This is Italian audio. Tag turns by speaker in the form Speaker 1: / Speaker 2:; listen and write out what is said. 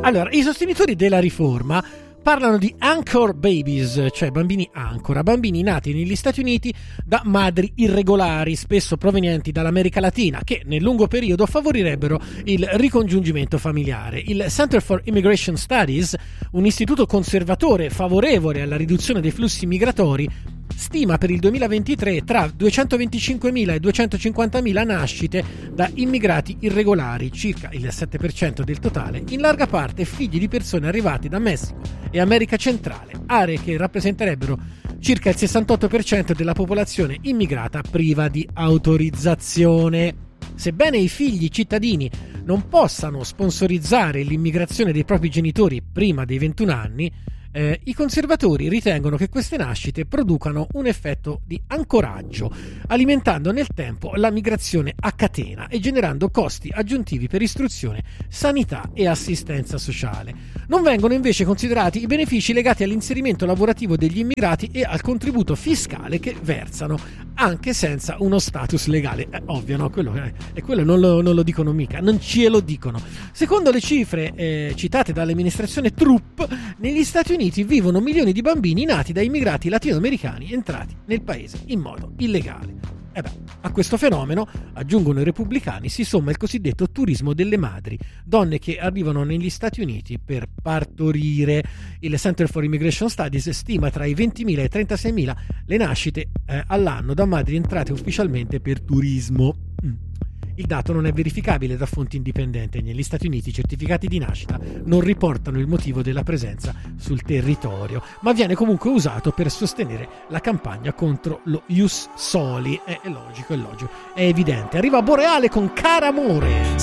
Speaker 1: Allora, i sostenitori della riforma parlano di anchor babies, cioè bambini ancora, bambini nati negli Stati Uniti da madri irregolari, spesso provenienti dall'America Latina, che nel lungo periodo favorirebbero il ricongiungimento familiare. Il Center for Immigration Studies, un istituto conservatore favorevole alla riduzione dei flussi migratori, stima per il 2023 tra 225.000 e 250.000 nascite da immigrati irregolari, circa il 7% del totale, in larga parte figli di persone arrivate da Messico e America centrale, aree che rappresenterebbero circa il 68% della popolazione immigrata priva di autorizzazione. Sebbene i figli cittadini non possano sponsorizzare l'immigrazione dei propri genitori prima dei 21 anni, i conservatori ritengono che queste nascite producano un effetto di ancoraggio, alimentando nel tempo la migrazione a catena e generando costi aggiuntivi per istruzione, sanità e assistenza sociale. Non vengono invece considerati i benefici legati all'inserimento lavorativo degli immigrati e al contributo fiscale che versano, anche senza uno status legale. Ovvio, no? Quello non lo dicono mica, non ce lo dicono. Secondo le cifre citate dall'amministrazione Trump, negli Stati Uniti vivono milioni di bambini nati da immigrati latinoamericani entrati nel paese in modo illegale. A questo fenomeno, aggiungono i repubblicani, si somma il cosiddetto turismo delle madri, donne che arrivano negli Stati Uniti per partorire. Il Center for Immigration Studies stima tra i 20.000 e i 36.000 le nascite all'anno da madri entrate ufficialmente per turismo. Il dato non è verificabile da fonti indipendenti. Negli Stati Uniti i certificati di nascita non riportano il motivo della presenza sul territorio, ma viene comunque usato per sostenere la campagna contro lo Ius Soli. È logico, è evidente. Arriva Boreale con Cara Amore.